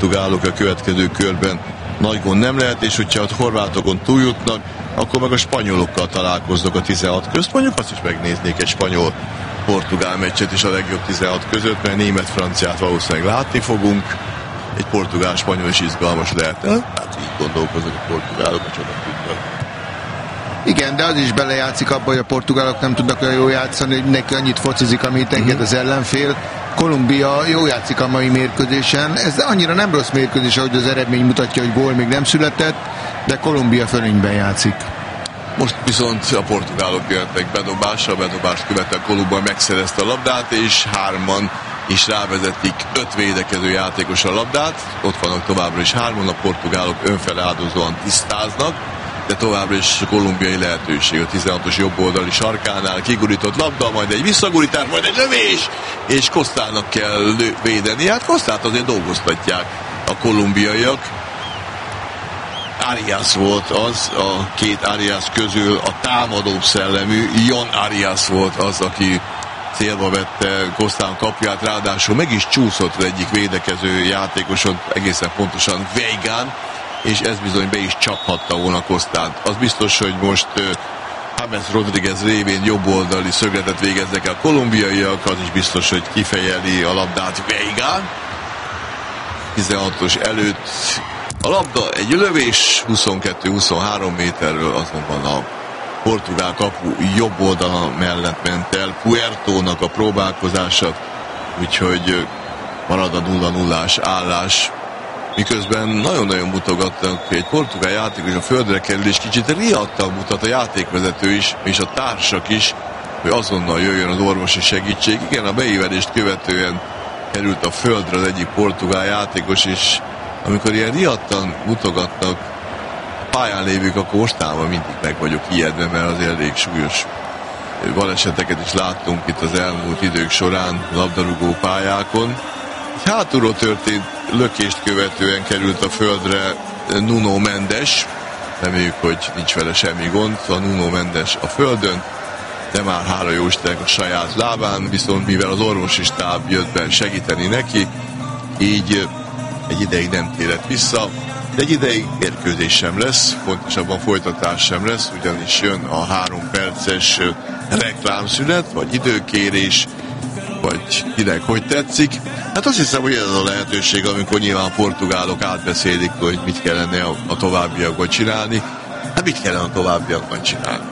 portugálok a következő körben nagy gond nem lehet, és hogyha a horvátokon túljutnak, akkor meg a spanyolokkal találkoznak a 16 közt. Mondjuk azt is megnéznék egy spanyol-portugál meccset is a legjobb 16 között, mert német-franciát valószínűleg látni fogunk. Egy portugál-spanyol is izgalmas lehet. Hát így gondolkozok a portugálok, a csoda tudnak. Igen, de az is belejátszik abba, hogy a portugálok nem tudnak olyan jól játszani, hogy neki annyit focizik, amit enged az ellenfél. Kolumbia jól játszik a mai mérkőzésen. Ez annyira nem rossz mérkőzés, ahogy az eredmény mutatja, hogy gól még nem született, de Kolumbia fölényben játszik. Most viszont a portugálok jöttek bedobásra, a bedobást követően Kolumbia megszerezte a labdát, és hárman is rávezetik 5 védekező játékos a labdát. Ott vannak továbbra is hárman, a portugálok önfeláldozóan tisztáznak, de továbbra is kolumbiai lehetőség a 16-os jobboldali sarkánál, kigurított labda, majd egy visszagurítás, majd egy lövés, és Cosztának kell védeni. Hát Cosztát azért dolgoztatják a kolumbiaiak. Arias volt az, a két Arias közül a támadóbb szellemű, Jon Arias volt az, aki célba vette Cosztán kapját, ráadásul meg is csúszott az egyik védekező játékoson, egészen pontosan Veigán, és ez bizony be is csaphatta volna Cosztánt. Az biztos, hogy most James Rodriguez révén jobboldali szögletet végeznek el a kolumbiaiak, az is biztos, hogy kifejeli a labdát Veigán. 16-os előtt a labda egy lövés, 22-23 méterről, azonban a portugál kapu jobb oldala mellett ment el Puertónak a próbálkozása, úgyhogy marad a 0-0-ás állás. Miközben nagyon-nagyon mutogatnak, hogy egy portugál játékos a földre kerül, és kicsit riadtan mutat a játékvezető is, és a társak is, hogy azonnal jöjjön az orvosi segítség. Igen, a beívelést követően került a földre az egyik portugál játékos, és amikor ilyen riadtan mutogatnak pályán lévők, akkor mostában mindig meg vagyok ijedve, mert az elég súlyos baleseteket is láttunk itt az elmúlt idők során labdarúgó pályákon. Hátulról történt lökést követően került a földre Nuno Mendes. Reméljük, hogy nincs vele semmi gond. A Nuno Mendes a földön, de már hála jó Istennek a saját lábán, viszont mivel az orvosi stáb jött be segíteni neki, így egy ideig nem térett vissza, de egy ideig mérkőzés sem lesz, pontosabban folytatás sem lesz, ugyanis jön a 3 perces reklámszünet, vagy időkérés, vagy kinek hogy tetszik. Hát azt hiszem, hogy ez a lehetőség, amikor nyilván a portugálok átbeszélik, hogy mit kellene a továbbiakban csinálni. Hát mit kellene a továbbiakban csinálni?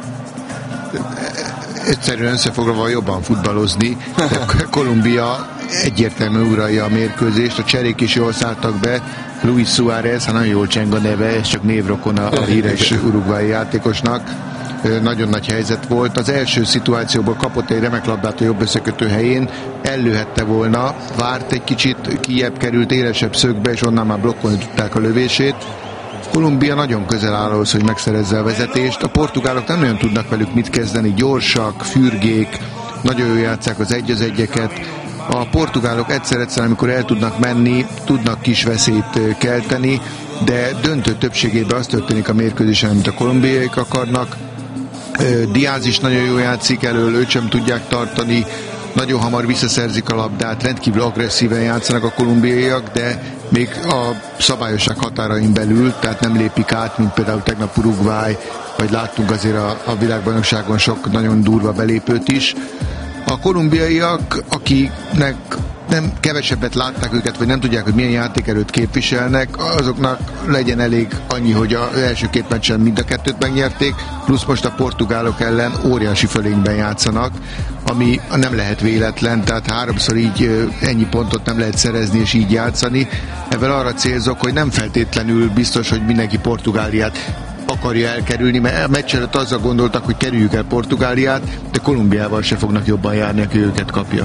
Egyszerűen összefoglalva jobban futballozni. Kolumbia egyértelműen uralja a mérkőzést, a cserék is jól szálltak be. Luis Suárez, hát nagyon jól cseng a neve, ez csak névrokon a híres uruguayi játékosnak. Nagyon nagy helyzet volt. Az első szituációból kapott egy remek labdát a jobb összekötő helyén, ellőhette volna, várt egy kicsit, kijebb került élesebb szögbe, és onnan már blokkolni tudták a lövését. Kolumbia nagyon közel áll ahhoz, hogy megszerezze a vezetést. A portugálok nem nagyon tudnak velük mit kezdeni, gyorsak, fürgék, nagyon jól játsszák az 1-1-eket. A portugálok egyszer-egyszer, amikor el tudnak menni, tudnak kis veszélyt kelteni, de döntő többségében az történik a mérkőzésen, amit a kolumbiaiak akarnak. Diaz is nagyon jól játszik elől, őt sem tudják tartani, nagyon hamar visszaszerzik a labdát, rendkívül agresszíven játszanak a kolumbiaiak, de még a szabályosság határain belül, tehát nem lépik át, mint például tegnap Uruguay, vagy láttunk azért a világbajnokságon sok nagyon durva belépőt is. A kolumbiaiak, akiknek nem kevesebbet látták őket, vagy nem tudják, hogy milyen játékerőt képviselnek, azoknak legyen elég annyi, hogy az első 2 meccsen mind a 2-t megnyerték, plusz most a portugálok ellen óriási fölényben játszanak, ami nem lehet véletlen, tehát 3-szor így ennyi pontot nem lehet szerezni és így játszani. Ezzel arra célzok, hogy nem feltétlenül biztos, hogy mindenki Portugáliát akarja elkerülni, mert a meccs előtt azzal gondoltak, hogy kerüljük el Portugáliát, de Kolumbiával se fognak jobban járni, aki őket kapja.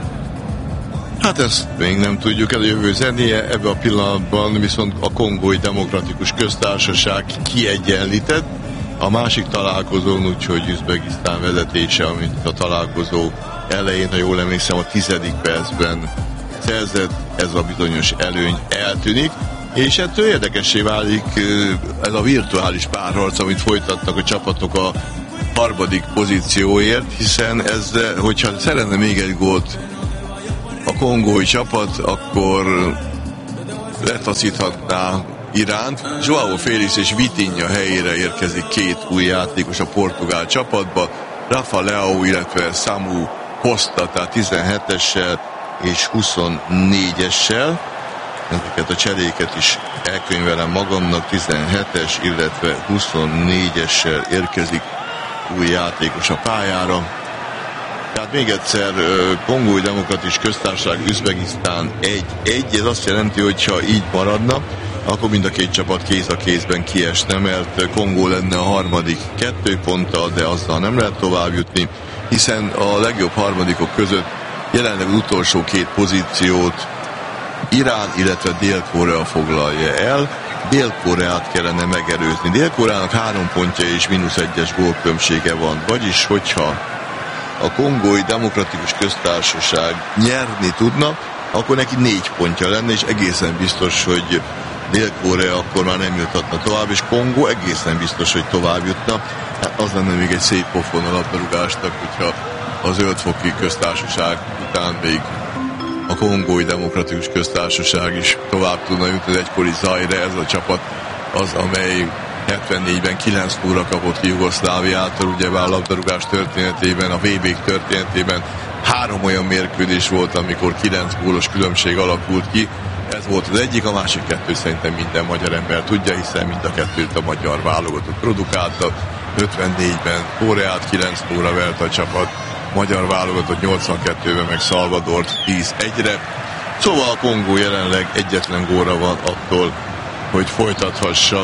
Hát ezt még nem tudjuk, el a jövő zenéje, ebben a pillanatban viszont a Kongói Demokratikus Köztársaság kiegyenlített a másik találkozón, úgyhogy Üzbegisztán vezetése, amit a találkozó elején, ha jól emlékszem, a 10. percben szerzett, ez a bizonyos előny eltűnik, és ettől érdekessé válik ez a virtuális párharc, amit folytatnak a csapatok a 3. pozícióért, hiszen ez, hogyha szerezne még egy gólt a kongói csapat, akkor letaszíthatná Iránt. João Félix és Vitinha helyére érkezik két új játékos a portugál csapatba, Rafa Leao, illetve Samu Costa, tehát 17-essel és 24-essel. Ezeket a cseréket is elkönyvelem magamnak, 17-es, illetve 24-essel érkezik új játékos a pályára. Tehát még egyszer, Kongói Demokratikus Köztársaság, Üzbegisztán 1-1, ez azt jelenti, hogy ha így maradna, akkor mind a két csapat kéz a kézben kiesne, mert Kongó lenne a harmadik 2 ponttal, de azzal nem lehet tovább jutni, hiszen a legjobb harmadikok között jelenleg az utolsó két pozíciót Irán, illetve Dél-Korea foglalja el. Dél-Koreát kellene megerőzni. Dél-Koreának 3 pontja és -1-es gólkülönbsége van, vagyis hogyha a Kongói Demokratikus Köztársaság nyerni tudna, akkor neki 4 pontja lenne, és egészen biztos, hogy Dél-Korea akkor már nem juthatna tovább, és Kongó egészen biztos, hogy tovább jutna. Hát az lenne még egy szép pofon a labdarúgásnak, hogyha a Zöld-foki Köztársaság után még a Kongói Demokratikus Köztársaság is tovább tudna jutni az egykori Zaire. Ez a csapat az, amely 74-ben 9-0-ra kapott ki Jugoszláviától, ugyebár a labdarúgás történetében, a VB-k történetében 3 olyan mérkőzés volt, amikor 9 gólos különbség alakult ki. Ez volt az egyik, a másik 2 szerintem minden magyar ember tudja, hiszen mind a 2-t a magyar válogatott produkálta. 54-ben Koreát 9-0-ra vert a csapat, magyar válogatott 82-ben meg Salvadort 10-1-re. Szóval a Kongó jelenleg egyetlen gólra van attól, hogy folytathassa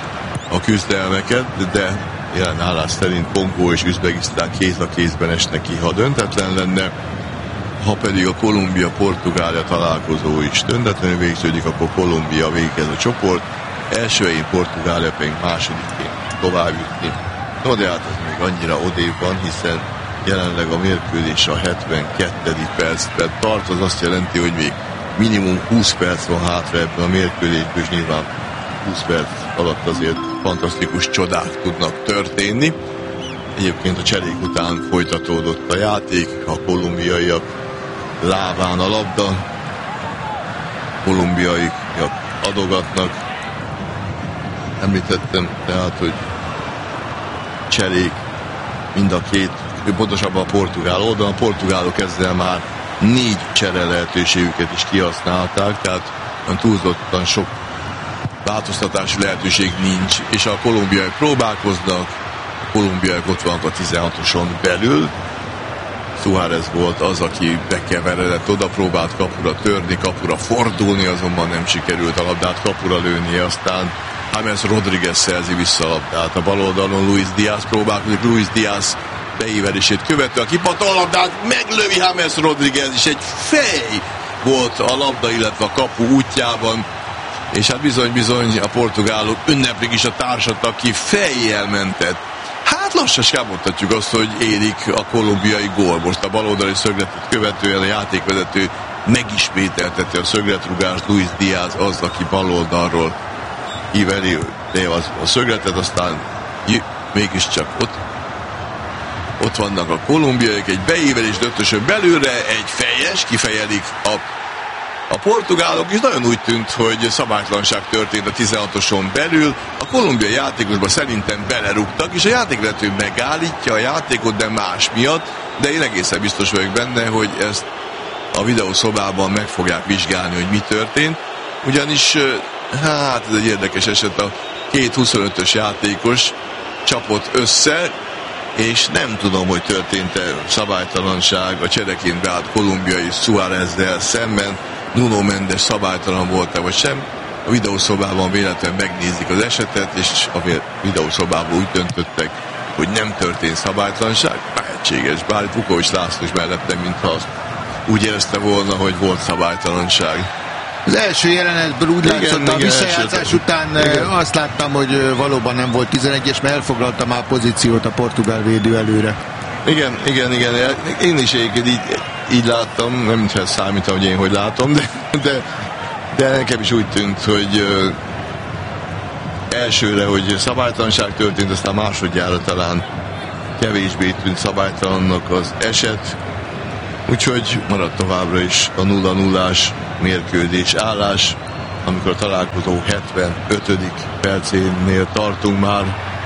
a küzdelmeket, de jelen állás szerint Kongó és Üzbegisztán kéz a kézben esne ki, ha döntetlen lenne. Ha pedig a Kolumbia-Portugália találkozó is döntetlenül végződik, akkor Kolumbia végez a csoport, elsőjén Portugália pedig másodiként tovább jutni. No, de hát ez még annyira odébb van, hiszen jelenleg a mérkőzés a 72. percben tart, az azt jelenti, hogy még minimum 20 perc van hátra ebben a mérkőzésben, és nyilván 20 perc alatt azért fantasztikus csodák tudnak történni. Egyébként a cserék után folytatódott a játék, a kolumbiaiak lábán a labda, kolumbiaiak adogatnak. Említettem tehát, hogy cserék mind a két, pontosabban a portugál oldalon, a portugálok ezzel már 4 csere lehetőségüket is kihasználták, tehát túlzottan sok változtatási lehetőség nincs, és a kolumbiai próbálkoznak, a kolumbiaiak ott vannak a 16-oson belül. Suárez volt az, aki bekeveredett, oda próbált kapura törni, kapura fordulni, azonban nem sikerült a labdát kapura lőni, aztán James Rodríguez szerzi vissza a labdát. A bal oldalon Luis Díaz próbálkozik, Luis Díaz beívelését követő, a kipatol labdát, meglövi James Rodríguez, és egy fej volt a labda, illetve a kapu útjában, és hát bizony a portugálok ünneplik is a társat, aki fejjel mentett. Hát lassan mondhatjuk azt, hogy érik a kolumbiai gól. Most a baloldali szögletet követően a játékvezető megismételteti a szögletrugást, Luis Díaz az, aki baloldalról íveli a szögletet, aztán mégiscsak ott vannak a kolumbiaiak, egy beívelés döttösön belőle, egy fejes, kifejelik a portugálok, és nagyon úgy tűnt, hogy szabálytalanság történt a 16-oson belül. A kolumbiai játékosban szerintem belerúgtak, és a játékvezető megállítja a játékot, de más miatt, de én egészen biztos vagyok benne, hogy ezt a videószobában meg fogják vizsgálni, hogy mi történt. Ugyanis, hát ez egy érdekes eset, a 2 25-ös játékos csapott össze, és nem tudom, hogy történt-e szabálytalanság a csereként beállt kolumbiai Suárezzel szemben. Nuno Mendes szabálytalan volt-e vagy sem. A videószobában véletlenül megnézik az esetet, és a videószobában úgy döntöttek, hogy nem történt szabálytalanság. Lehetséges, bár Vukovics László is mellettem, mintha azt úgy érezte volna, hogy volt szabálytalanság. Az első jelenetből úgy látszott, a visszajátszás után azt láttam, hogy valóban nem volt 11-es, mert elfoglalta már pozíciót a portugál védő előre. Igen. Én is így láttam, nem mintha számítom, hogy én hogy látom, de nekem is úgy tűnt, hogy elsőre, hogy szabálytalanság történt, aztán másodjára talán kevésbé tűnt szabálytalannak az eset. Úgyhogy maradt továbbra is a 0-0-ás mérkőzés állás. amikor a találkozó 75. percénél tartunk már,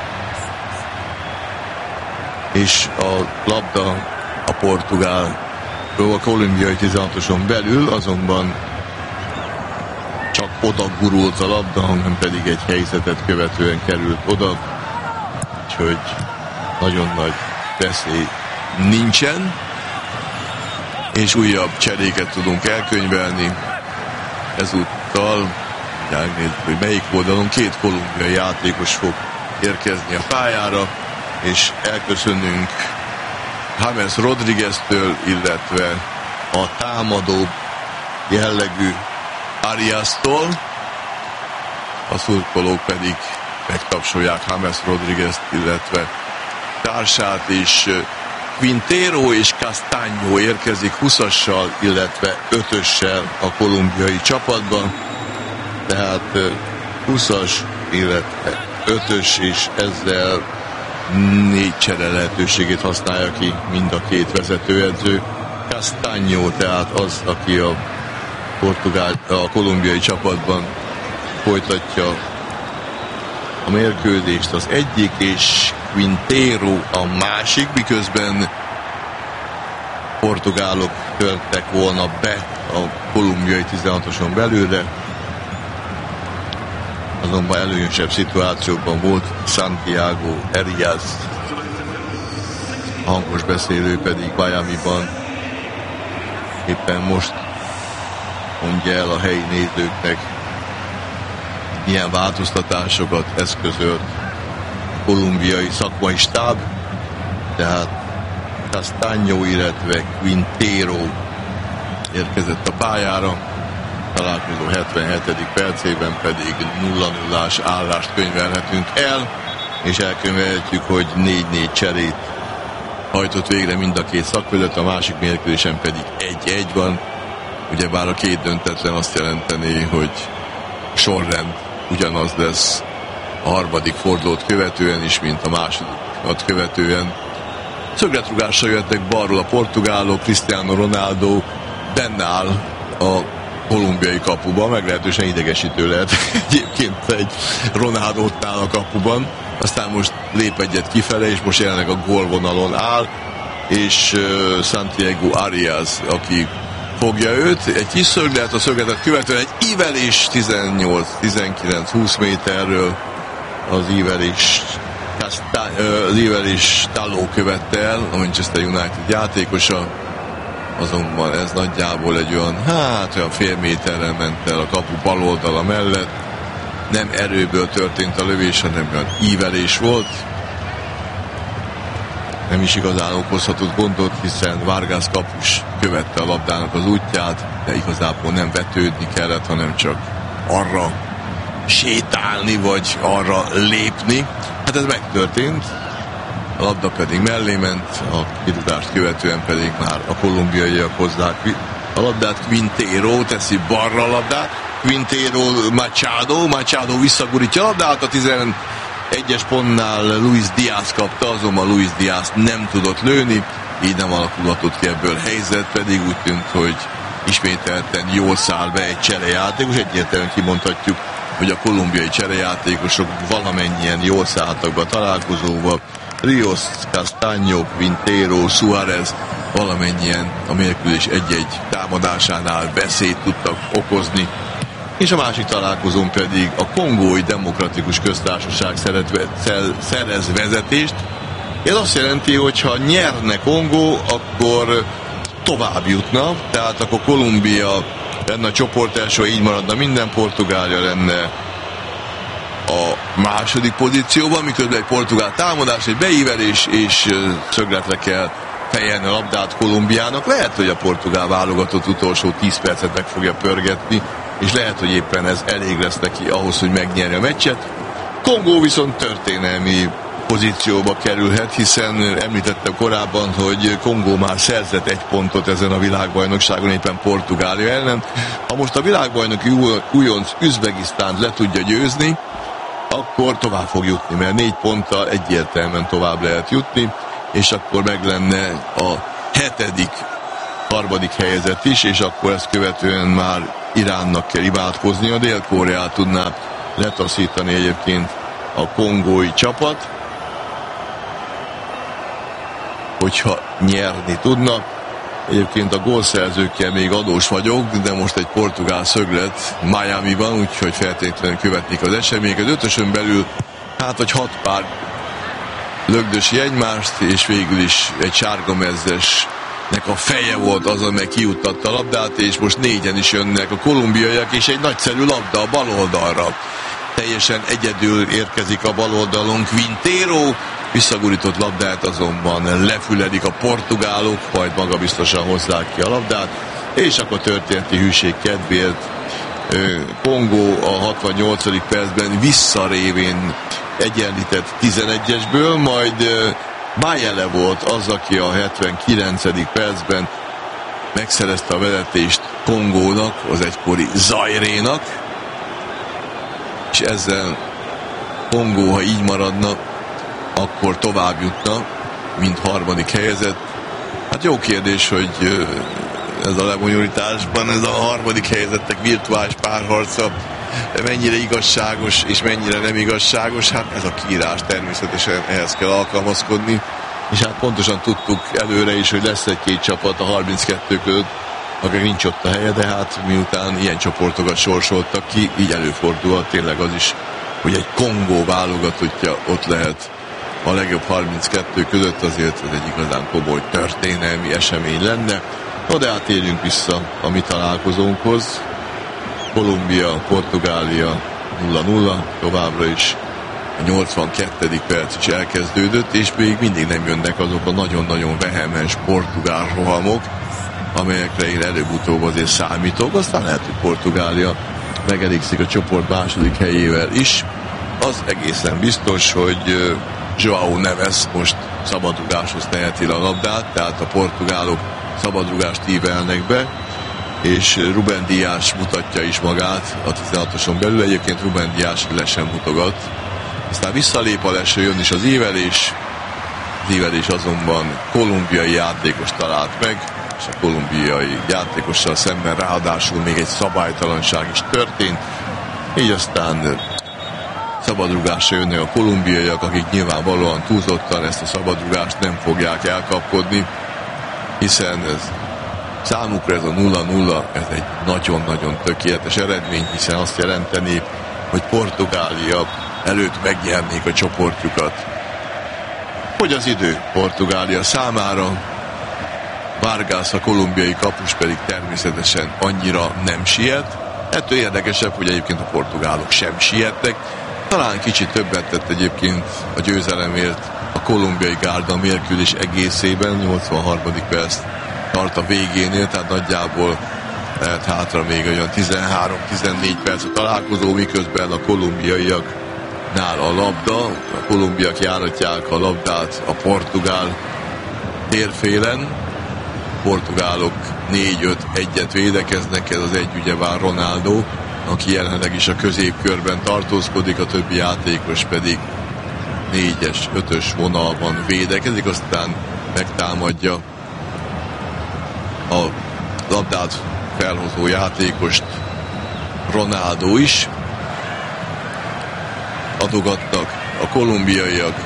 és a labda a portugál, a kolumbiai 16-oson belül, azonban csak oda gurult a labda, hanem pedig egy helyzetet követően került oda, úgyhogy nagyon nagy veszély nincsen, és újabb cseréket tudunk elkönyvelni. Ezúttal megnézzük, hogy melyik oldalon két kolumbiai játékos fog érkezni a pályára, és elköszönünk James Rodriguez-től, illetve a támadó jellegű Arias-tól. A szurkolók pedig megtapsolják James Rodriguez-t, illetve társát, és Quintero és Castaño érkezik 20-assal, illetve 5-össel a kolumbiai csapatban. Tehát 20-as, illetve 5-ös, és ezzel 4 csere lehetőségét használja ki mind a két vezetőedző. Castaño tehát az, aki a kolumbiai csapatban folytatja a mérkőzést, az egyik, és Quintero a másik, miközben portugálok törtek volna be a kolumbiai 16-oson belőle, azonban előnyösebb szituációban volt Santiago Arias, a hangos beszélő pedig Miamiban éppen most mondja el a helyi nézőknek, milyen változtatásokat eszközölt a kolumbiai szakmai stáb, tehát Castaño, illetve Quintero érkezett a pályára, találkozó 77. percében pedig 0-0-ás állást könyvelhetünk el, és elkönyvelhetjük, hogy 4-4 cserét hajtott végre mind a két szakvezető, a másik mérkőzésen pedig 1-1 van. Ugyebár a két döntetlen azt jelenteni, hogy sorrend ugyanaz lesz a harmadik fordulót követően is, mint a másodikat követően. Szögletrugásra jöttek balról a portugálok, Cristiano Ronaldo benne áll a kolumbiai kapuban, meglehetősen idegesítő lehet egyébként egy Ronaldo áll a kapuban, aztán most lép egyet kifele, és most jelenleg a gólvonalon áll, és Santiago Arias, aki fogja őt, egy kis szöglet, a szögletet követően egy ívelés 18-19-20 méterről, az ívelés Taló követte el, a Manchester United játékosa, azonban ez nagyjából egy olyan fél méterrel ment el a kapu bal oldala mellett, nem erőből történt a lövés, hanem olyan ívelés volt, nem is igazán okozhatott gondot, hiszen Vargas kapus követte a labdának az útját, de igazából nem vetődni kellett, hanem csak arra sétálni, vagy arra lépni. Hát ez megtörtént, a labda pedig mellé ment, a kirugást követően pedig már a kolumbiaiak hozzák a labdát, Quintero teszi balra a labdát, Quintero Machado visszagurítja a labdát, a 11-es pontnál Luis Diaz kapta, azonban Luis Diaz nem tudott lőni, így nem alakulhatott ki ebből helyzet, pedig úgy tűnt, hogy ismételten jól száll be egy cserejátékos, egyértelműen kimondhatjuk, hogy a kolumbiai cserejátékosok valamennyien jól szálltak be a találkozóba. Rios, Castaño, Quintero, Suárez valamennyien a mérkőzés egy-egy támadásánál veszélyt tudtak okozni. És a másik találkozón pedig a Kongói Demokratikus Köztársaság szerez vezetést. Ez azt jelenti, hogy ha nyerne Kongó, akkor tovább jutna, tehát akkor Kolumbia lenne a csoport első, így maradna minden, Portugália lenne a második pozícióban, miközben egy portugál támadás, egy beívelés, és szögletre kell fejelni a labdát Kolumbiának. Lehet, hogy a portugál válogatott utolsó 10 percet meg fogja pörgetni, és lehet, hogy éppen ez elég lesz neki ahhoz, hogy megnyerje a meccset. Kongó viszont történelmi pozícióba kerülhet, hiszen említettem korábban, hogy Kongó már szerzett 1 pontot ezen a világbajnokságon, éppen Portugália ellen. Ha most a világbajnoki újonc Üzbegisztánt le tudja győzni, akkor tovább fog jutni, mert 4 ponttal egyértelműen tovább lehet jutni, és akkor meg lenne a 7. harmadik helyezett is, és akkor ezt követően már Iránnak kell imádkozni, a Dél-Koreát tudná letaszítani egyébként a kongói csapat, hogyha nyerni tudna. Egyébként a gólszerzőkkel még adós vagyok, de most egy portugál szöglet Miami-ban, úgyhogy feltétlenül követnik az eseményeket. Ötösön belül hát vagy 6 pár lögdösi egymást, és végül is egy sárgamezzesnek a feje volt az, amely kijuttatta a labdát, és most 4-en is jönnek a kolumbiaiak, és egy nagyszerű labda a bal oldalra. Teljesen egyedül érkezik a bal oldalon Quintero, visszagurított labdát azonban lefüledik a portugálok, majd magabiztosan hozzák ki a labdát, és akkor történeti hűség kedvéért Kongó a 68. percben visszarévén egyenlített 11-esből, majd Bayele volt az, aki a 79. percben megszerezte a vezetést Kongónak, az egykori Zairénak, és ezzel Kongó, ha így maradna, akkor tovább jutna, mint harmadik helyezett. Hát jó kérdés, hogy ez a lebonyolításban, ez a harmadik helyezettek virtuális párharca mennyire igazságos és mennyire nem igazságos. Hát ez a kiírás, természetesen ehhez kell alkalmazkodni. És hát pontosan tudtuk előre is, hogy lesz egy-két csapat a 32 között, akik nincs ott a helye, de hát miután ilyen csoportokat sorsoltak ki, így előfordulhat tényleg az is, hogy egy Kongó válogatottja ott lehet a legjobb 32 között, azért ez egy igazán komoly történelmi esemény lenne. No, de átérjünk vissza a mi találkozónkhoz. Kolumbia, Portugália 0-0, továbbra is a 82. perc is elkezdődött, és még mindig nem jönnek azok a nagyon-nagyon vehemens portugál rohamok, amelyekre én előbb-utóbb azért számítok. Aztán lehet, hogy Portugália megelégszik a csoport második helyével is. Az egészen biztos, hogy João Neves most szabadrugáshoz teheti a labdát, tehát a portugálok szabadrugást ívelnek be, és Rubén Dias mutatja is magát a 16-oson belül. Egyébként Rubén Dias le sem mutogat. Aztán visszalép a leső, jön is az ívelés. Az ívelés azonban kolumbiai játékos talált meg, és a kolumbiai játékossal szemben ráadásul még egy szabálytalanság is történt. Így aztán szabadrugásra jönnek a kolumbiaiak, akik nyilvánvalóan túlzottan ezt a szabadrugást nem fogják elkapkodni, hiszen számukra ez a 0-0, ez egy nagyon-nagyon tökéletes eredmény, hiszen azt jelenteni, hogy Portugália előtt megnyernék a csoportjukat. Hogy az idő Portugália számára, Vargas, a kolumbiai kapus pedig természetesen annyira nem siet. Ettől érdekesebb, hogy egyébként a portugálok sem siettek. Talán kicsit többet tett egyébként a győzelemért a kolumbiai gárda mérkőzés egészében, 83. perc tart a végénél, tehát nagyjából lehet hátra még olyan 13-14 perc a találkozó, miközben a kolumbiaiaknál a labda, a kolumbiak járatják a labdát a portugál térfélen, portugálok 4-5-1-et védekeznek, ez az egy ugyebár Ronaldo, aki jelenleg is a középkörben tartózkodik, a többi játékos pedig 4-es, 5-ös vonalban védekezik, aztán megtámadja a labdát felhozó játékost Ronaldo is. Adogatnak a kolumbiaiak,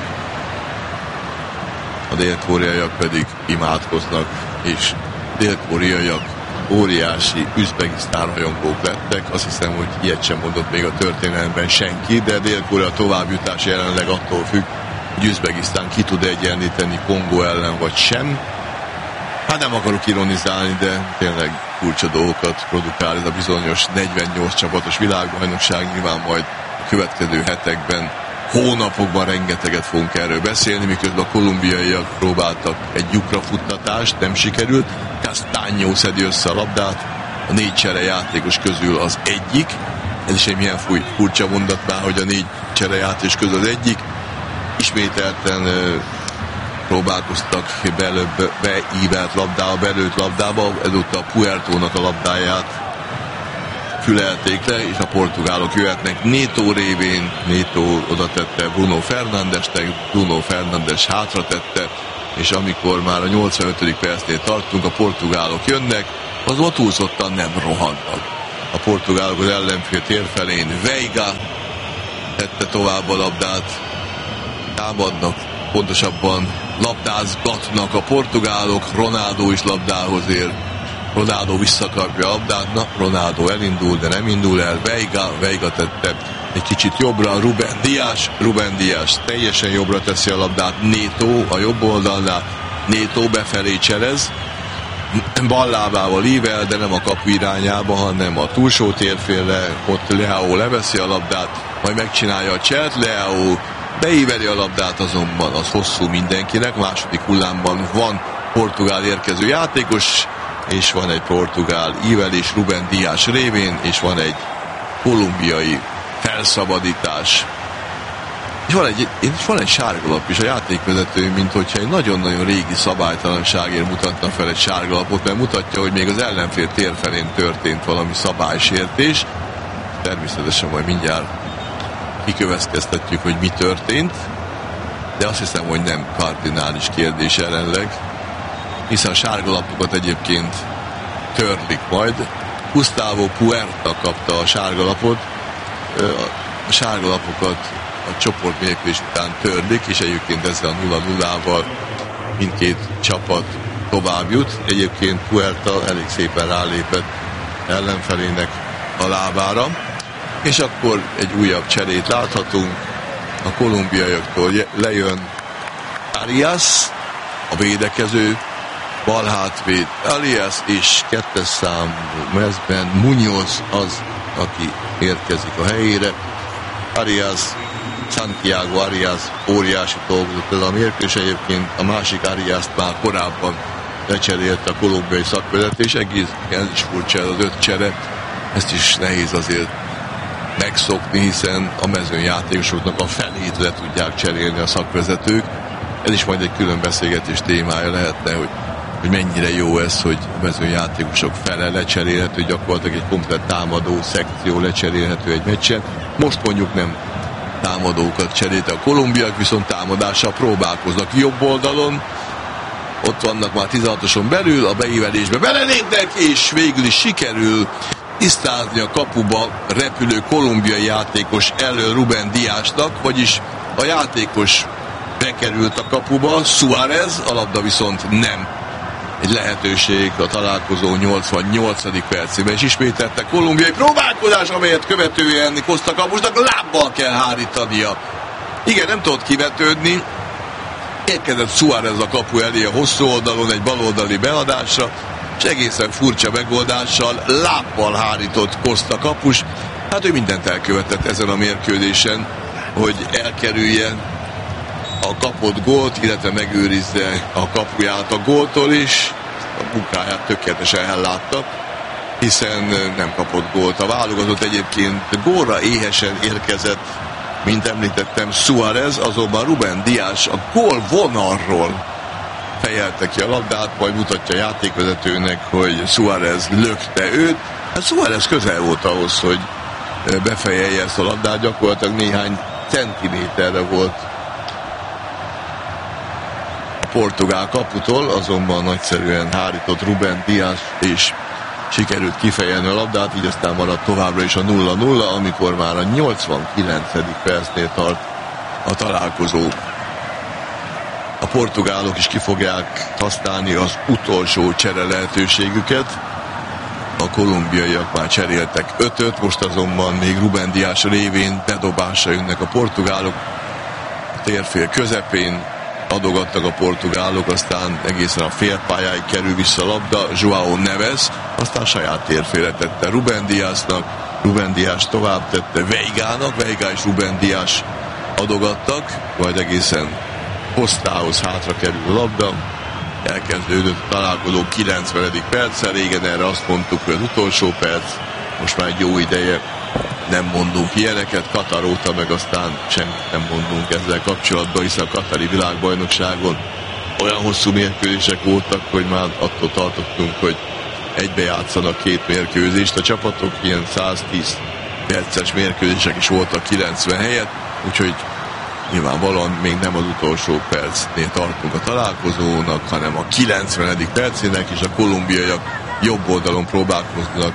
a dél-koreaiak pedig imádkoznak, és dél-koreaiak óriási Üzbegisztán rajongók lettek. Azt hiszem, hogy ilyet sem mondott még a történelemben senki, de Dél-Korea továbbjutás jelenleg attól függ, hogy Üzbegisztán ki tud egyenlíteni Kongó ellen, vagy sem. Hát nem akarok ironizálni, de tényleg furcsa dolgokat produkál ez a bizonyos 48 csapatos világbajnokság. Nyilván majd a következő hetekben, hónapokban rengeteget fogunk erről beszélni, miközben a kolumbiaiak próbáltak egy lyukra futtatást, nem sikerült. Castaño szedi össze a labdát, a 4 cserejátékos közül az egyik. Ez is egy milyen furcsa mondat már, hogy a 4 cserejátékos közül az egyik. Ismételten próbálkoztak beívelt labdába, belőtt labdába, ezúttal a Puertónak a labdáját fülelték le, és a portugálok jöhetnek Neto révén. Neto oda tette Bruno Fernandesnek, Bruno Fernandes hátra tette, és amikor már a 85. percnél tartunk, a portugálok jönnek, azon túlzottan nem rohannak. a portugálok az ellenfél tér felén. Veiga tette tovább a labdát. Támadnak, pontosabban labdázgatnak a portugálok. Ronaldo is labdához ér. Ronaldo visszakapja a labdát. Na, Ronaldo elindul, de nem indul el. Veiga tette egy kicsit jobbra. Ruben Dias teljesen jobbra teszi a labdát. Neto a jobb oldalnál. Neto befelé cselez. Ballábával ível, de nem a kapu irányába, hanem a túlsó térfélre. Ott Leao leveszi a labdát, majd megcsinálja a cselt. Leao beíveli a labdát, azonban az hosszú mindenkinek. Második hullámban van portugál érkező játékos, és van egy portugál ívelés Ruben Dias révén, és van egy kolumbiai felszabadítás. És van egy sárgalap is, a játékvezető, mint hogyha egy nagyon-nagyon régi szabálytalanságért mutatna fel egy sárgalapot, mert mutatja, hogy még az ellenfél tér felén történt valami szabálysértés. Természetesen majd mindjárt kikövetkeztetjük, hogy mi történt, de azt hiszem, hogy nem kardinális kérdés jelenleg, hiszen a sárgalapokat egyébként törlik majd. Gustavo Puerta kapta a sárgalapot, a sárgalapokat a csoportmérkőzés után törlik, és egyébként ezzel a 0-0-val mindkét csapat tovább jut. Egyébként Puerta elég szépen rálépett ellenfelének a lábára, és akkor egy újabb cserét láthatunk. A kolumbiaiaktól lejön Arias, a védekező, bal hátvéd Arias, és kettes számú mezben Muñoz az, aki érkezik a helyére. Santiago Arias óriási dolgozott ez a mérkőzés, egyébként a másik Ariast már korábban lecserélte a kolumbiai szakvezetés, egész ez is furcsa az 5 csere, ezt is nehéz azért megszokni, hiszen a mezőnyjátékosoknak a felét le tudják cserélni a szakvezetők. Ez is majd egy külön beszélgetés témája lehetne, hogy mennyire jó ez, hogy a mezőnyjátékosok fele lecserélhető, gyakorlatilag egy komplett támadó szekció lecserélhető egy meccsen. Most mondjuk nem támadókat cserélte a kolumbiak, viszont támadással próbálkoznak jobb oldalon. Ott vannak már 16-oson belül, a beívelésbe belelépnek, és végül is sikerül tisztázni a kapuba repülő kolumbiai játékos elől Ruben Diasnak, vagyis a játékos bekerült a kapuba, Suárez, a labda viszont nem. Egy lehetőség a találkozó 88. percében, és ismételte kolumbiai próbálkozás, amelyet követően Costa kapusnak lábbal kell hárítania. Igen, nem tudott kivetődni, érkezett Suárez a kapu elé a hosszú oldalon egy baloldali beadásra, és egészen furcsa megoldással lábbal hárított Costa kapus. Hát ő mindent elkövetett ezen a mérkőzésen, hogy elkerülje a kapott gólt, illetve megőrizze a kapuját a góltól is. A munkáját tökéletesen ellátta, hiszen nem kapott gólt. A válogatott egyébként gólra éhesen érkezett, mint említettem, Suárez, azonban Ruben Dias a gól vonalról fejelte ki a labdát, majd mutatja a játékvezetőnek, hogy Suárez lökte őt. Hát Suárez közel volt ahhoz, hogy befejelje ezt a labdát, gyakorlatilag néhány centiméterre volt a portugál kaputól, azonban nagyszerűen hárított Ruben Dias, és sikerült kifejelni a labdát, így aztán maradt továbbra is a 0-0, amikor már a 89. percnél tart a találkozó. A portugálok is ki fogják használni az utolsó csere lehetőségüket. A kolumbiaiak már cseréltek 5-öt, most azonban még Ruben Dias révén bedobásra jönnek a portugálok. A térfél közepén adogattak a portugálok, aztán egészen a félpályáig kerül vissza a labda, João Neves, aztán saját térfélre tette Ruben Diasnak, Ruben Dias tovább tette Veigának, Veiga és Ruben Dias adogattak, majd egészen Costához hátra kerül a labda, elkezdődött a találkozó 90. perccel, régen erre azt mondtuk, hogy az utolsó perc, most már egy jó ideje nem mondunk ilyeneket, Katar óta meg aztán semmit nem mondunk ezzel kapcsolatban, hiszen a katari világbajnokságon olyan hosszú mérkőzések voltak, hogy már attól tartottunk, hogy egybe játszanak két mérkőzést. A csapatok ilyen 110 perces mérkőzések is voltak 90 helyett, úgyhogy nyilvánvalóan még nem az utolsó percnél tartunk a találkozónak, hanem a 90. percének, és a kolumbiaiak jobb oldalon próbálkoznak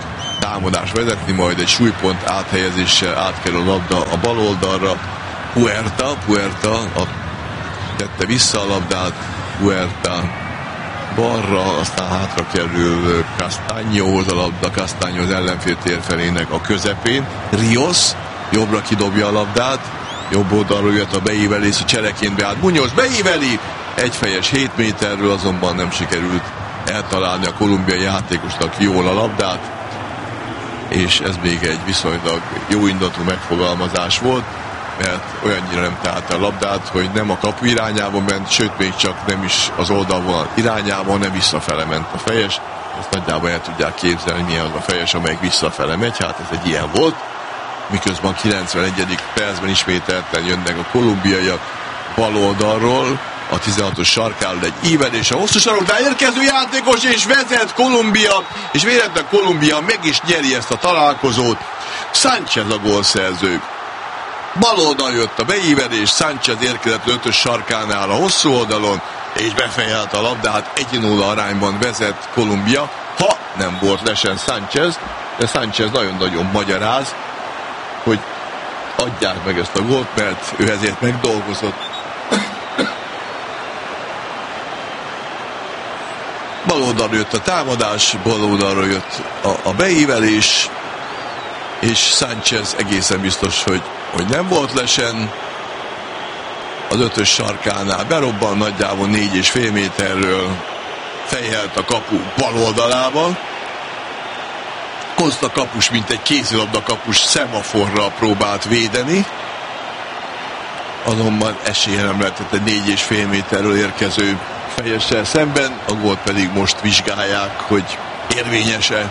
támadás vezetni, majd egy súlypont áthelyezéssel átkerül a labda a bal oldalra. Puerta tette vissza a labdát, Puerta balra, aztán hátra kerül Castañóhoz a labda, Castañó az ellenfél térfelének a közepén. Rios jobbra kidobja a labdát, jobb oldalról jött a beívelés, a csereként beállt Muñoz, beíveli, egyfejes 7 méterről, azonban nem sikerült eltalálni a kolumbiai játékosnak jól a labdát, és ez még egy viszonylag jó indulatú megfogalmazás volt, mert olyannyira nem találta a labdát, hogy nem a kapu irányába ment, sőt még csak nem is az oldalvonal irányába, hanem visszafele ment a fejes. Ezt nagyjából el tudják képzelni, milyen az a fejes, amelyik visszafele megy, hát ez egy ilyen volt. Miközben a 91. percben ismételten jönnek a kolumbiaiak bal oldalról, a 16-os sarkáról egy ívelés, a hosszú saroknál érkező játékos, és vezet Kolumbia, és véletlenül Kolumbia meg is nyeri ezt a találkozót. Sánchez a gólszerző. Bal oldal jött a beívelés, Sánchez érkezett 5-ös sarkánál a hosszú oldalon, és befejelte a labdát, 1-0 arányban vezet Kolumbia, ha nem volt lesen Sánchez, de Sánchez nagyon-nagyon magyaráz, hogy adják meg ezt a gólt, mert ő ezért megdolgozott. Bal oldalról jött a támadás, bal oldalról jött a beívelés, és Sánchez egészen biztos, hogy nem volt lesen. Az 5-ös sarkánál berobban, nagyjából 4,5 méterről fejhelt a kapu bal oldalába. Costa kapus, mint egy kézilabda kapus szemaforra próbált védeni, azonban esélye nem lehetett egy 4,5 méterről érkező fejessel szemben, a gólt pedig most vizsgálják, hogy érvényes-e.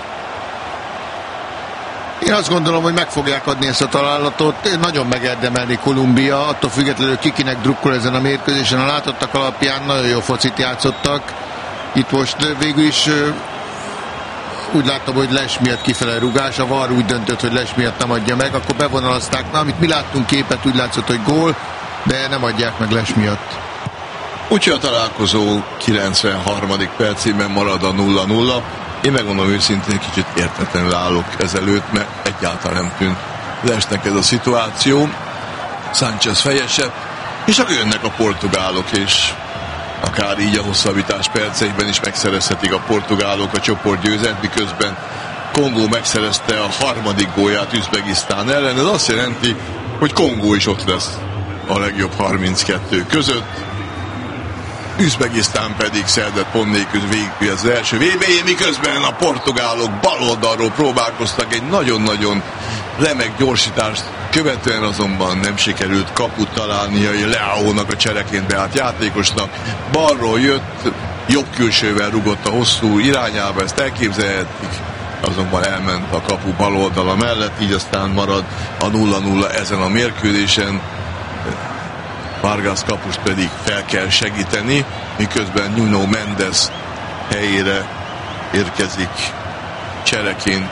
Én azt gondolom, hogy meg fogják adni ezt a találatot. Nagyon megérdemelni Kolumbia, attól függetlenül kikinek drukkol ezen a mérkőzésen. A látottak alapján nagyon jó focit játszottak. Itt most végül is úgy láttam, hogy Les miatt kifele rugás, a VAR úgy döntött, hogy Les miatt nem adja meg, akkor bevonalazták. Na, amit mi láttunk képet, úgy látszott, hogy gól, de nem adják meg Les miatt. Úgyhogy a találkozó 93. percében marad a 0-0. Én megmondom őszintén, kicsit értetlenül állok ezelőtt, mert egyáltalán nem tűnt Lesnek ez a szituáció. Sánchez fejese, és akkor jönnek a portugálok, és akár így a hosszabbítás perceiben is megszerezhetik a portugálok a csoportgyőzet, miközben Kongó megszerezte a harmadik gólját Üzbegisztán ellen. Ez azt jelenti, hogy Kongó is ott lesz a legjobb 32 között. Üzbegisztán pedig szerdett pont nélkül végül az első VB-jén, miközben a portugálok bal oldalról próbálkoztak egy nagyon-nagyon remek gyorsítást, követően azonban nem sikerült kaput találnia Leao-nak a csereként beállt játékosnak. Balról jött, jobb külsővel rugott a hosszú irányába, ezt elképzelhetik, azonban elment a kapu bal oldala mellett, így aztán marad a 0-0 ezen a mérkőzésen. Vargas kapust pedig fel kell segíteni, miközben Nuno Mendes helyére érkezik csereként.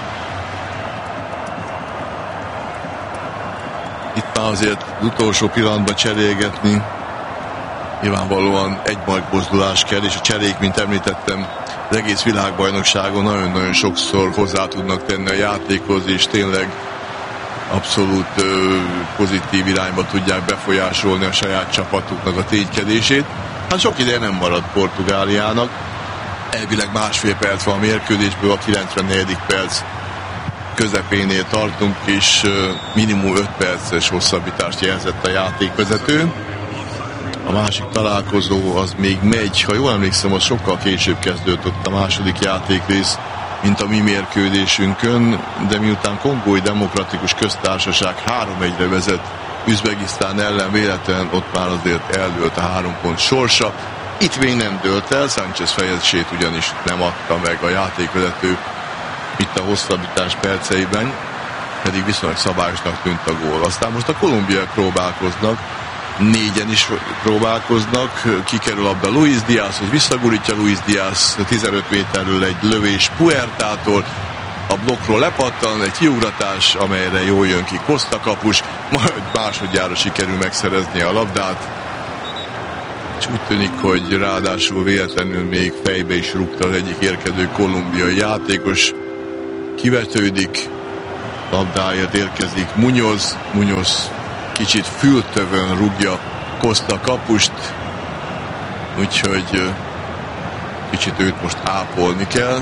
Itt már azért utolsó pillanatban cserélgetni nyilvánvalóan egy megmozdulás kell, és a cserék, mint említettem, az egész világbajnokságon nagyon-nagyon sokszor hozzá tudnak tenni a játékhoz, és tényleg abszolút pozitív irányba tudják befolyásolni a saját csapatuknak a ténykedését. Hát sok ideje nem maradt Portugáliának. Elvileg másfél perc van a mérkőzésből, a 94. perc közepénél tartunk, és minimum 5 perces hosszabbítást jelzett a játékvezető. A másik találkozó az még megy, ha jól emlékszem, az sokkal később kezdődött a második játékrész, mint a mi mérkőzésünkön, de miután Kongói Demokratikus Köztársaság 3-1-re vezet Üzbegisztán ellen, véletlenül ott már azért eldőlt a 3 pont sorsa. Itt még nem dőlt el, Sánchez fejezését ugyanis nem adta meg a játékvezető itt a hosszabbítás perceiben, pedig viszonylag szabályosnak tűnt a gól. Aztán most a kolumbiaiak próbálkoznak, 4-en is próbálkoznak, kikerül abba Luis Díazhoz, visszagurítja Luis Díaz 15 méterről egy lövés Puertától, a blokkról lepattan, egy kiugratás, amelyre jól jön ki Costa kapus, majd másodjára sikerül megszerezni a labdát, és úgy tűnik, hogy ráadásul véletlenül még fejbe is rúgta az egyik érkező kolumbiai játékos. kivetődik, labdáért érkezik Muñoz kicsit fültövön rúgja Costa kapust, úgyhogy kicsit őt most ápolni kell,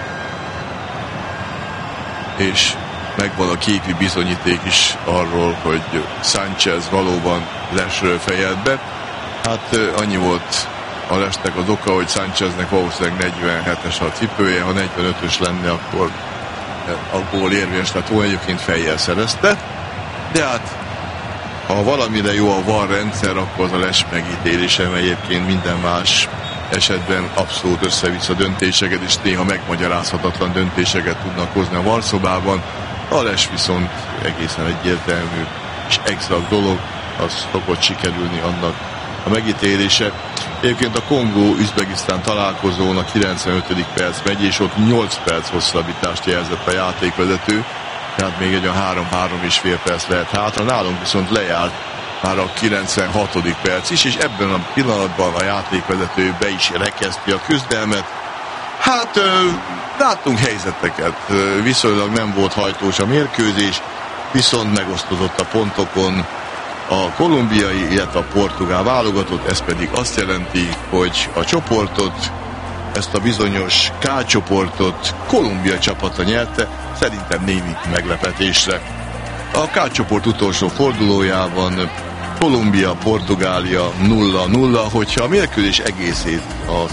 és megvan a képi bizonyíték is arról, hogy Sánchez valóban lesről fejelt be. Hát annyi volt a lesnek az oka, hogy Sáncheznek valószínűleg 47-es a cipője, ha 45-ös lenne, akkor a gól érvényes lett volna, egyébként fejjel szerezte. De hát, ha valamire jó a VAR rendszer, akkor az a les megítélése, mert egyébként minden más esetben abszolút össze-vissza döntéseket, és néha megmagyarázhatatlan döntéseket tudnak hozni a VAR szobában. A les viszont egészen egyértelmű és exakt dolog, az szokott sikerülni annak a megítélése. Egyébként a Kongó-Üzbegisztán találkozón a 95. perc megy, és ott 8 perc hosszabbítást jelzett a játékvezető, tehát még egy a 3-3,5 perc lehet hátra. Nálunk viszont lejárt már a 96. perc is, és ebben a pillanatban a játékvezető be is rekezti a küzdelmet. Hát láttunk helyzeteket, viszonylag nem volt hajtós a mérkőzés, viszont megosztozott a pontokon a kolumbiai, illetve a portugál válogatott. Ez pedig azt jelenti, hogy a csoportot, ezt a bizonyos K csoportot Kolumbia csapata nyerte, szerintem némi meglepetésre. A K csoport utolsó fordulójában Kolumbia, Portugália 0-0, hogyha a mérkőzés egészét, a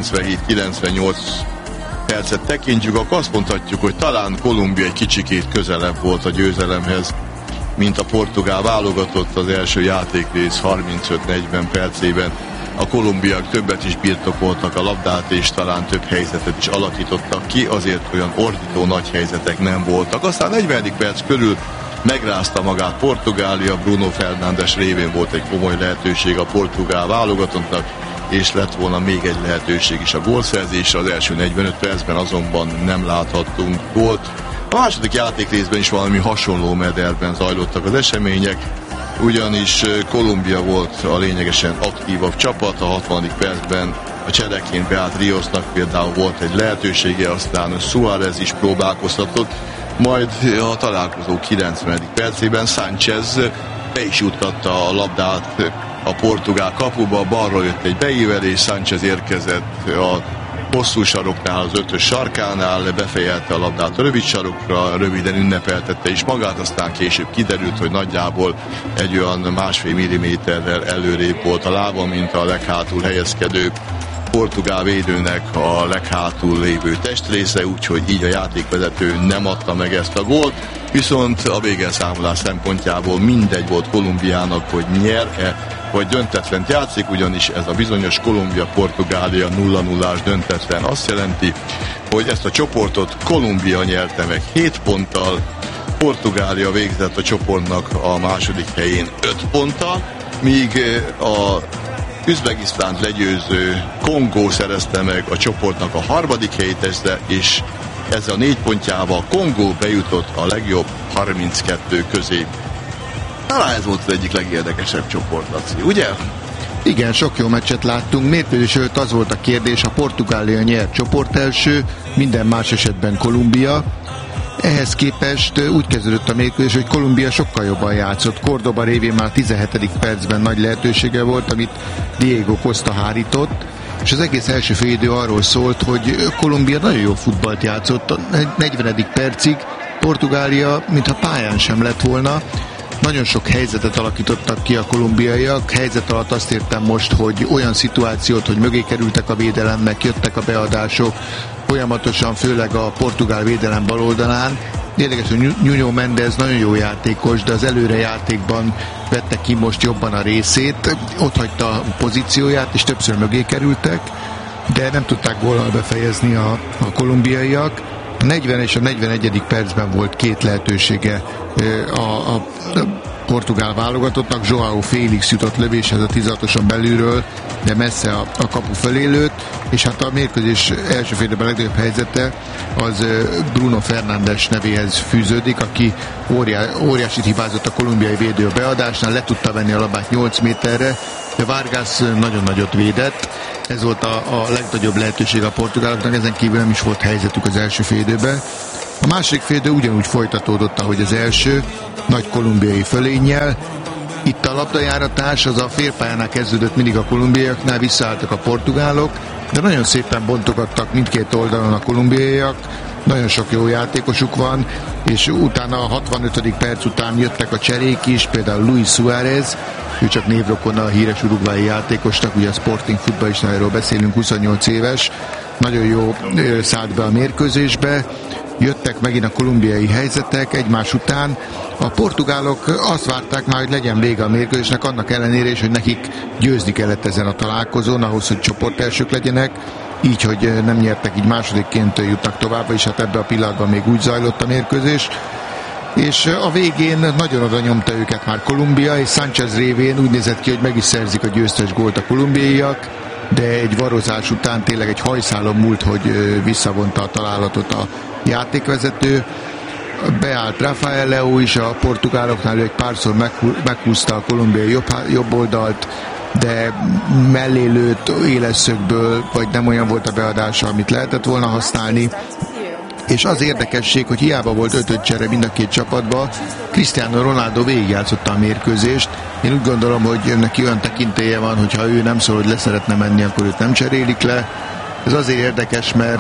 97-98 percet tekintjük, akkor azt mondhatjuk, hogy talán Kolumbia egy kicsikét közelebb volt a győzelemhez, mint a portugál válogatott az első játékrész 35-40 percében. A kolumbiák többet is birtokoltak a labdát, és talán több helyzetet is alakítottak ki, azért olyan ordító nagy helyzetek nem voltak. Aztán 40. perc körül megrázta magát Portugália, Bruno Fernandes révén volt egy komoly lehetőség a portugál válogatottnak, és lett volna még egy lehetőség is a gólszerzésre. Az első 45 percben azonban nem láthattunk gólt. A második játékrészben is valami hasonló mederben zajlottak az események, ugyanis Kolumbia volt a lényegesen aktívabb csapat. A 60. percben a csereként beállt Riosnak például volt egy lehetősége, aztán Suárez is próbálkoztatott, majd a találkozó 90. percében Sánchez be is juttatta a labdát a portugál kapuba, balról jött egy beívelés, Sánchez érkezett a hosszú saroknál, az 5-ös sarkánál, befejelte a labdát a rövid sarokra, röviden ünnepeltette is magát, aztán később kiderült, hogy nagyjából egy olyan 1,5 milliméterrel előrébb volt a lába, mint a leghátul helyezkedő portugál védőnek a leghátul lévő testrésze, úgyhogy így a játékvezető nem adta meg ezt a gólt, viszont a végelszámolás szempontjából mindegy volt Kolumbiának, hogy nyer-e vagy döntetlent játszik, ugyanis ez a bizonyos Kolumbia-Portugália 0-0-ás döntetlen azt jelenti, hogy ezt a csoportot Kolumbia nyerte meg 7 ponttal, Portugália végzett a csoportnak a második helyén 5 ponttal, míg a Üzbegisztánt legyőző Kongó szerezte meg a csoportnak a harmadik helyét, és ezzel a 4 pontjával Kongó bejutott a legjobb 32 közé. Talán ez volt az egyik legérdekesebb csoport, Laci, ugye? Igen, sok jó meccset láttunk. Mérkőzés előtt az volt a kérdés, a Portugália nyert csoport első, minden más esetben Kolumbia. Ehhez képest úgy kezdődött a mérkőzés, hogy Kolumbia sokkal jobban játszott. Córdoba révén már 17. percben nagy lehetősége volt, amit Diego Costa hárított, és az egész első félidő arról szólt, hogy Kolumbia nagyon jó futballt játszott. A 40. percig Portugália mintha pályán sem lett volna. Nagyon sok helyzetet alakítottak ki a kolumbiaiak. Helyzet alatt azt értem most, hogy olyan szituációt, hogy mögé kerültek a védelemnek, jöttek a beadások, folyamatosan, főleg a portugál védelem bal oldalán. Érdekes, hogy Nuno Mendes nagyon jó játékos, de az előre játékban vette ki most jobban a részét, ott hagyta a pozícióját, és többször mögé kerültek, de nem tudták góllal befejezni a kolumbiaiak. A 40 és a 41. percben volt 2 lehetősége a portugál válogatottnak. João Félix jutott lövéshez a 16-oson belülről, de messze a kapu felé lőtt, és hát a mérkőzés első félidőben legnagyobb helyzete az Bruno Fernandes nevéhez fűződik, aki óriásit hibázott a kolumbiai védő a beadásnál, le tudta venni a labát 8 méterre, de Vargas nagyon nagyot védett. Ez volt a legnagyobb lehetőség a portugáloknak, ezen kívül nem is volt helyzetük az első félidőben. A második félidő ugyanúgy folytatódott, ahogy az első, nagy kolumbiai fölénnyel. Itt a labdajáratás az a félpályánál kezdődött mindig a kolumbiaiaknál, visszaálltak a portugálok, de nagyon szépen bontogattak mindkét oldalon a kolumbiaiak, nagyon sok jó játékosuk van, és utána a 65. perc után jöttek a cserék is, például Luis Suárez, ő csak névrokona a híres uruguayi játékosnak, ugye a Sporting futballistájáról beszélünk, 28 éves, nagyon jó szállt be a mérkőzésbe, jöttek megint a kolumbiai helyzetek egymás után. A portugálok azt várták már, hogy legyen vége a mérkőzésnek, annak ellenére is, hogy nekik győzni kellett ezen a találkozón, ahhoz, hogy csoportelsők legyenek, így, hogy nem nyertek, így másodikként jutnak tovább, és hát ebben a pillanatban még úgy zajlott a mérkőzés. És a végén nagyon oda nyomta őket már Kolumbia, és Sánchez révén úgy nézett ki, hogy meg is szerzik a győztes gólt a kolumbiaiak, de egy varozás után tényleg egy hajszálon múlt, hogy visszavonta a találatot a játékvezető. Beállt Rafael Leão is a portugáloknál, ő egy párszor meghúzta a kolumbiai jobb oldalt, de mellé lőtt éles szögből, vagy nem olyan volt a beadása, amit lehetett volna használni. És az érdekesség, hogy hiába volt 5 csere mind a két csapatban, Cristiano Ronaldo végigjátszotta a mérkőzést. Én úgy gondolom, hogy neki olyan tekintélye van, hogy ha ő nem szól, hogy le szeretne menni, akkor őt nem cserélik le. Ez azért érdekes, mert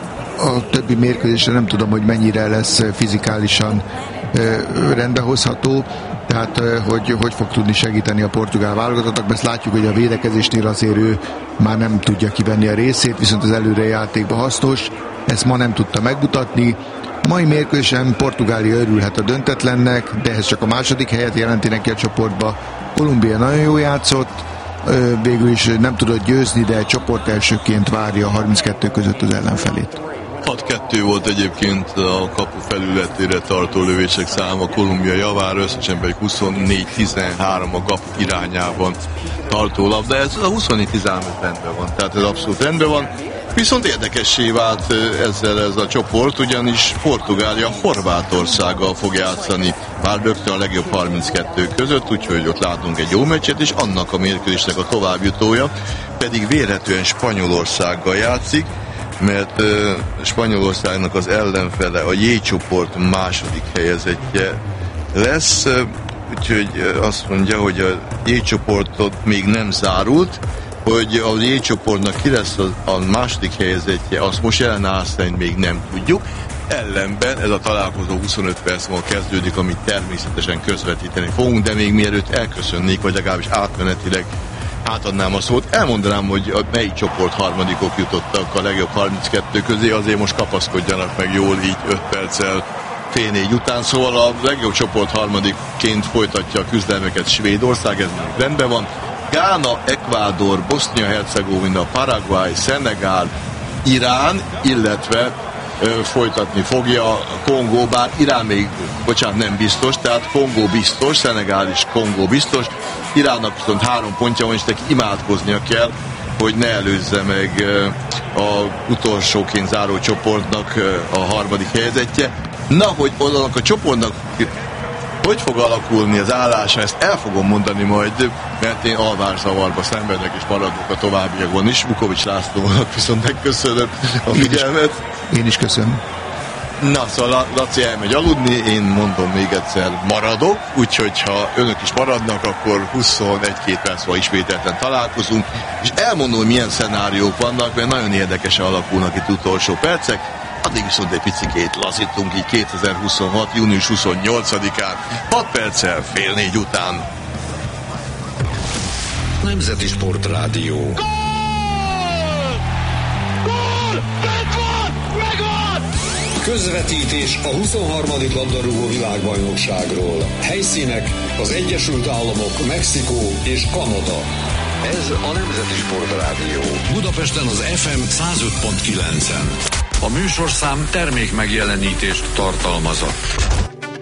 a többi mérkőzésre nem tudom, hogy mennyire lesz fizikálisan rendbehozható, tehát hogy fog tudni segíteni a portugál válogatottak, ezt látjuk, hogy a védekezésnél azért ő már nem tudja kivenni a részét, viszont az előrejátékban hasznos, ezt ma nem tudta megmutatni. A mai mérkőzésen Portugália örülhet a döntetlennek, de ez csak a második helyet jelenti neki a csoportba. Kolumbia nagyon jól játszott, végül is nem tudott győzni, de csoport elsőként várja a 32 között az ellenfelét. 6-2 volt egyébként a kapu felületére tartó lövések száma Kolumbia javára, összesen pedig 24-13 a kapu irányában tartó labda. Ez a 24-13 rendben van, tehát ez abszolút rendben van. Viszont érdekessé vált ezzel ez a csoport, ugyanis Portugália Horvátországgal fog játszani már rögtön a legjobb 32 között, úgyhogy ott látunk egy jó meccset, és annak a mérkőzésnek a továbbjutója pedig vélhetően Spanyolországgal játszik, mert Spanyolországnak az ellenfele a J csoport második helyezettje lesz, úgyhogy azt mondja, hogy a J csoportot még nem zárult, hogy a J csoportnak ki lesz a második helyezettje, azt most jelen áll szerint még nem tudjuk. Ellenben ez a találkozó 25 perc múlva kezdődik, amit természetesen közvetíteni fogunk, de még mielőtt elköszönnék, vagy legalábbis átmenetileg átadnám a szót, elmondanám, hogy a melyik csoport harmadikok jutottak a legjobb 32 közé, azért most kapaszkodjanak meg jól így 5 perccel fél 4 után, szóval a legjobb csoport harmadikként folytatja a küzdelmeket Svédország, ez még rendben van. Gána, Ekvádor, Bosznia-Hercegovina, Paraguay, Szenegál, Irán, illetve folytatni fogja Kongó, bár Irán még, nem biztos, tehát Kongó biztos, Szenegál is Kongó biztos, Iránnak viszont 3 pontja van, és neki imádkoznia kell, hogy ne előzze meg a utolsóként záró csoportnak a harmadik helyezettje. Na, hogy annak a csoportnak hogy fog alakulni az állása, ezt el fogom mondani majd, mert én alvárzavarba szenvedek és maradok a továbbiakban is. Vukovics Lászlónak viszont megköszönöm a figyelmet. Én is köszönöm. Na, szóval Laci elmegy aludni, én mondom még egyszer, maradok, úgyhogy ha önök is maradnak, akkor 21-2 perc múlva ismételten találkozunk, és elmondom, hogy milyen szenáriók vannak, mert nagyon érdekesen alakulnak itt utolsó percek. Addig viszont egy picikét lazítunk így 2026. június 28-án, 6 perccel fél 4 után. Nemzeti Sportrádió. Gól! Gól! Megvan! Közvetítés a 23. labdarúgó világbajnokságról. Helyszínek az Egyesült Államok, Mexikó és Kanada. Ez a Nemzeti Sportrádió. Budapesten az FM 105.9-en. A műsorszám termék megjelenítést tartalmazott.